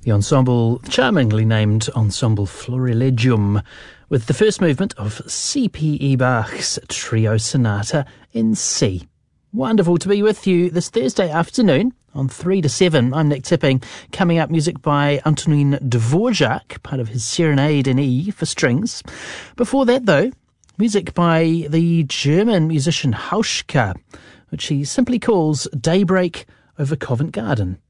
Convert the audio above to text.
The ensemble, charmingly named Ensemble Florilegium, with the first movement of C.P.E. Bach's Trio Sonata in C. Wonderful to be with you this Thursday afternoon on 3 to 7. I'm Nick Tipping. Coming up, music by Antonin Dvorak, part of his Serenade in E for strings. Before that, though, music by the German musician Hauschka, which he simply calls Daybreak over Covent Garden.